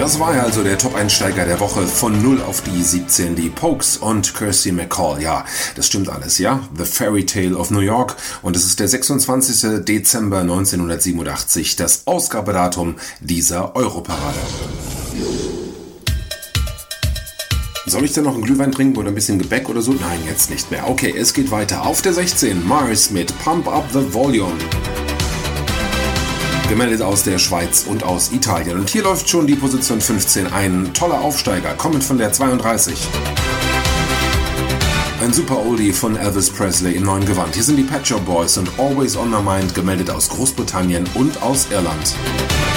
Das war ja also der Top-Einsteiger der Woche von 0 auf die 17, die Pokes und Kirsty MacColl. Ja, das stimmt alles, ja? The Fairy Tale of New York. Und es ist der 26. Dezember 1987, das Ausgabedatum dieser Europarade. Soll ich denn noch einen Glühwein trinken oder ein bisschen Gebäck oder so? Nein, jetzt nicht mehr. Okay, es geht weiter. Auf der 16, Mars mit Pump Up the Volume. Gemeldet aus der Schweiz und aus Italien. Und hier läuft schon die Position 15. Ein toller Aufsteiger, kommend von der 32. Ein super Oldie von Elvis Presley im neuen Gewand. Hier sind die Pet Shop Boys und Always on My Mind, gemeldet aus Großbritannien und aus Irland.